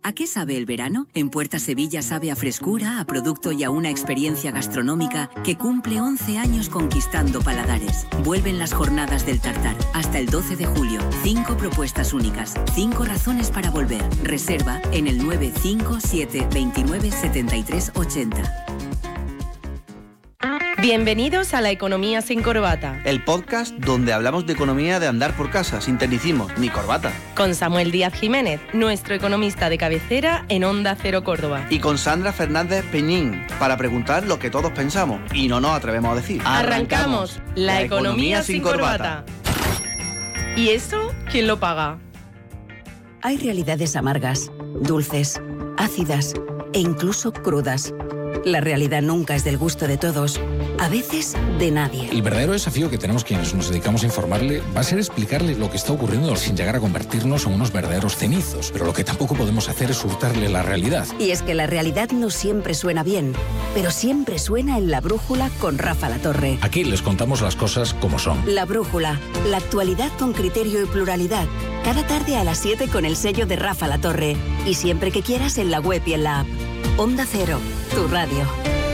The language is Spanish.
¿A qué sabe el verano? En Puerta Sevilla sabe a frescura, a producto y a una experiencia gastronómica que cumple 11 años conquistando paladares. Vuelven las jornadas del tartar. Hasta el 12 de julio. 5 propuestas únicas. 5 razones para volver. Reserva en el 957 29 73 80. Bienvenidos a La Economía sin Corbata. El podcast donde hablamos de economía de andar por casa, sin tecnicismos ni corbata. Con Samuel Díaz Jiménez, nuestro economista de cabecera en Onda Cero Córdoba. Y con Sandra Fernández Peñín, para preguntar lo que todos pensamos y no nos atrevemos a decir. Arrancamos La Economía sin Corbata. ¿Y eso quién lo paga? Hay realidades amargas, dulces, ácidas e incluso crudas. La realidad nunca es del gusto de todos, a veces de nadie. El verdadero desafío que tenemos quienes nos dedicamos a informarle va a ser explicarle lo que está ocurriendo sin llegar a convertirnos en unos verdaderos cenizos. Pero lo que tampoco podemos hacer es hurtarle la realidad. Y es que la realidad no siempre suena bien, pero siempre suena en La Brújula con Rafa Latorre. Aquí les contamos las cosas como son. La Brújula, la actualidad con criterio y pluralidad. Cada tarde a las 7 con el sello de Rafa Latorre. Y siempre que quieras en la web y en la app. Onda Cero, tu radio.